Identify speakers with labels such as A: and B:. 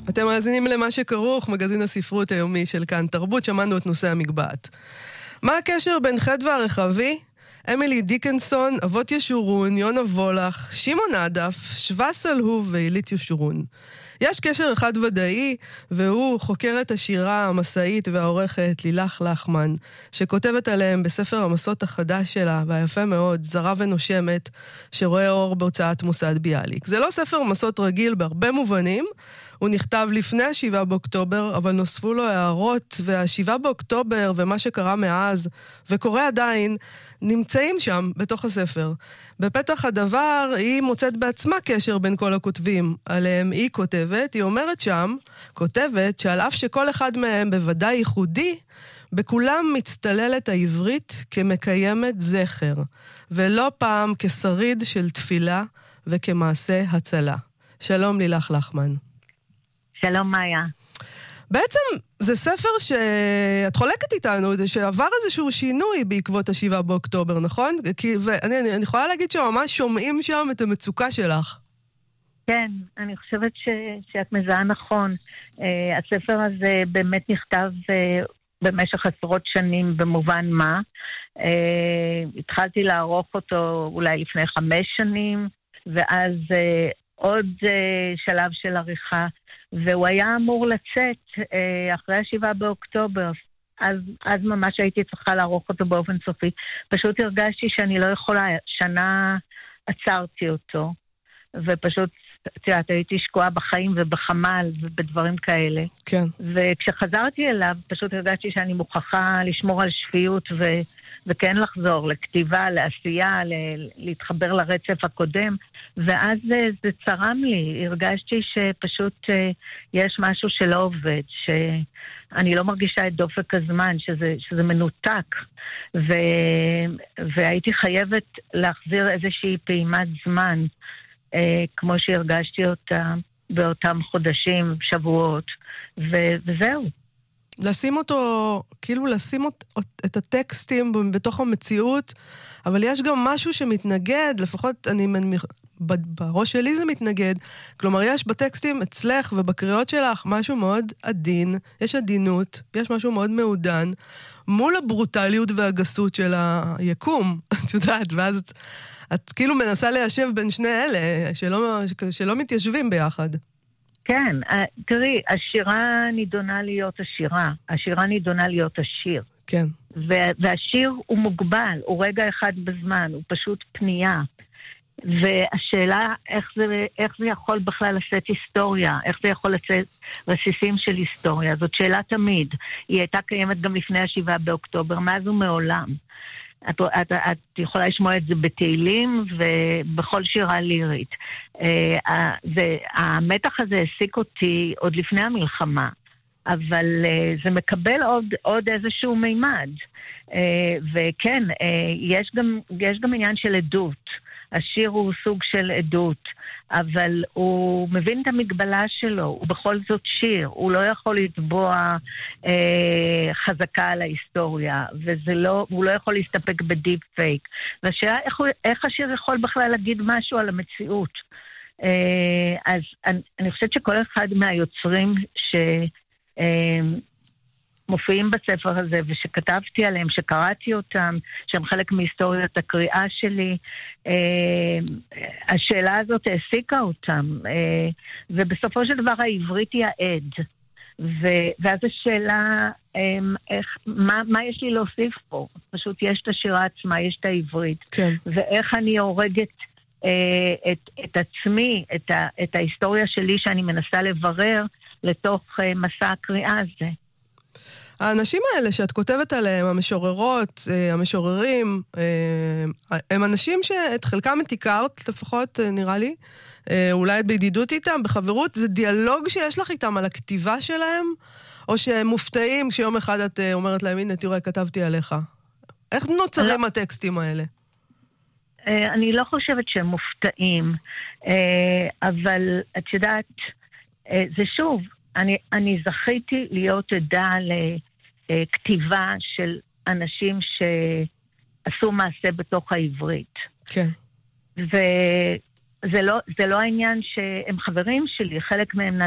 A: אתם מאזינים למה שכרוך, מגזין הספרות היומי של כאן תרבות, שמענו את נושא המקבעת. מה הקשר בין חדווה הרחבי, אמילי דיקנסון, אבות ישורון, יונה וולך, שמעון עדף, שבא סלהוב ואילית ישורון? יש קשר אחד ודאי, והוא חוקרת השירה, המסעית והעורכת לילך לחמן, שכותבת עליהם בספר המסות החדש שלה, והיפה מאוד, זרה ונושמת, שרואה אור בהוצאת מוסד ביאליק. זה לא ספר מסות רגיל בהרבה מובנים, הוא נכתב לפני ה7 באוקטובר, אבל נוספו לו הערות, וה7 באוקטובר ומה שקרה מאז, וקורה עדיין, נמצאים שם בתוך הספר. בפתח הדבר היא מוצאת בעצמה קשר בין כל הכותבים עליהם. היא כותבת, היא אומרת שם, כותבת שעל אף שכל אחד מהם בוודאי ייחודי, בכולם מצטללת העברית כמקיימת זכר, ולא פעם כשריד של תפילה וכמעשה הצלה. שלום לילך לחמן.
B: שלום מאיה.
A: בעצם זה ספר שאת חולקת איתנו, שעבר איזשהו שינוי בעקבות ה7 באוקטובר, נכון? ואני יכולה להגיד שממש שומעים שם את המצוקה שלך.
B: כן, אני חושבת שאת מזהה נכון. הספר הזה באמת נכתב במשך עשרות שנים במובן מה. התחלתי לערוך אותו אולי לפני 5 שנים, ואז עוד שלב של עריכה, והוא היה אמור לצאת אחרי ה7 באוקטובר, אז ממש הייתי צריכה לערוך אותו באופן סופי. פשוט הרגשתי שאני לא יכולה, שנה עצרתי אותו, ופשוט, הייתי שקועה בחיים ובחמל ובדברים כאלה.
A: כן.
B: וכשחזרתי אליו, פשוט הרגשתי שאני מוכרחה לשמור על שפיות וכן לחזור לכתיבה, לעשייה, להתחבר לרצף הקודם, ואז זה צרם לי, הרגשתי שפשוט יש משהו שלא עובד, שאני לא מרגישה את דופק הזמן, שזה מנותק, והייתי חייבת להחזיר איזושהי פעימת זמן, כמו שהרגשתי אותה באותם חודשים, שבועות, וזהו.
A: לשים אותו, כאילו לשים את הטקסטים בתוך המציאות, אבל יש גם משהו שמתנגד, לפחות בראש שלי זה מתנגד, כלומר יש בטקסטים אצלך ובקריאות שלך משהו מאוד עדין, יש עדינות, יש משהו מאוד מעודן, מול הברוטליות והגסות של היקום, את יודעת, ואז את כאילו מנסה ליישב בין שני אלה, שלא מתיישבים ביחד.
B: כן, תראי, השירה נידונה להיות השירה, השירה נידונה להיות השיר.
A: כן.
B: והשיר הוא מוגבל, הוא רגע אחד בזמן, הוא פשוט פנייה. והשאלה איך זה יכול בכלל לשאת היסטוריה, איך זה יכול לצאת רסיסים של היסטוריה, זאת שאלה תמיד. היא הייתה קיימת גם לפני ה7 באוקטובר, מאז ומעולם. את יכולה לשמוע את זה בתהילים ובכל שירה לירית. המתח הזה העסיק אותי עוד לפני המלחמה, אבל זה מקבל עוד איזשהו מימד. וכן, יש גם עניין של עדות. השיר הוא סוג של עדות, אבל הוא מבין את המגבלה שלו, הוא בכל זאת שיר, הוא לא יכול לתבוע חזקה על ההיסטוריה, והוא לא יכול להסתפק בדיפ פייק. והשאלה איך השיר יכול בכלל להגיד משהו על המציאות. אז אני חושבת שכל אחד מהיוצרים מופיעים בספר הזה, ושכתבתי עליהם, שקראתי אותם, שהם חלק מהיסטוריית הקריאה שלי, השאלה הזאת העסיקה אותם, ובסופו של דבר העברית היא העד, ואז השאלה, מה יש לי להוסיף פה? פשוט יש את השירה עצמה, יש את העברית,
A: כן.
B: ואיך אני הורגת את עצמי, את ההיסטוריה שלי שאני מנסה לברר, לתוך מסע הקריאה הזה.
A: האנשים האלה שאת כותבת עליהם, המשוררות, המשוררים, הם אנשים שאת חלקם את הכרת, לפחות נראה לי, אולי את בידידות איתם, בחברות, זה דיאלוג שיש לך איתם על הכתיבה שלהם, או שהם מופתעים כשיום אחד את אומרת להם, הנה תראה, כתבתי עליך. איך נוצרים הטקסטים האלה?
B: אני לא חושבת שהם מופתעים, אבל את יודעת, זה שוב, אני זכיתי להיות עדה לכתיבה של אנשים שעשו מעשה בתוך העברית.
A: כן.
B: וזה לא העניין שהם חברים שלי, חלק מהם